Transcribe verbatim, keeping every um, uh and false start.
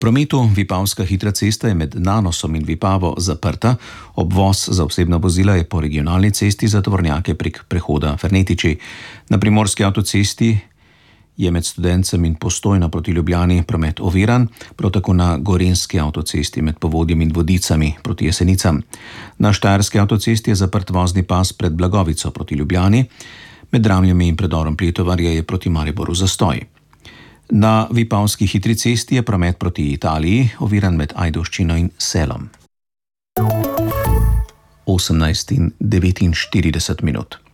prometu Vipavska hitra cesta je med Nanosom in Vipavo zaprta, obvoz za osebna vozila je po regionalni cesti za tovornjake prek prehoda Fernetiči. Na primorski avtocesti je med Studencem in Postojno proti Ljubljani promet oviran, prav tako na gorenjski avtocesti med Povodjem in Vodicami proti Jesenicam. Na štajerski avtocesti je zaprt vozni pas pred Blagovico proti Ljubljani, med Dramljami in predorom Pletovarja je proti Mariboru zastoj. Na Vipavski hitri cesti je promet proti Italiji oviran med Ajdovščino in Selom. osemnajst in devetinštirideset minut.